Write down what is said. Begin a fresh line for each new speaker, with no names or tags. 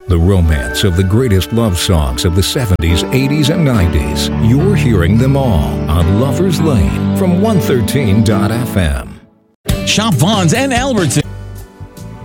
The romance of the greatest love songs of the 70s, 80s, and 90s. You're hearing them all on Lover's Lane from 113.fm.
Shop Vaughn's and Albertsons